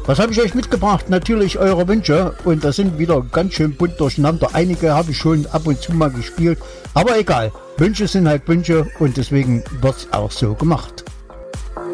Was habe ich euch mitgebracht? Natürlich eure Wünsche und da sind wieder ganz schön bunt durcheinander. Einige habe ich schon ab und zu mal gespielt, aber egal. Wünsche sind halt Wünsche und deswegen wird es auch so gemacht.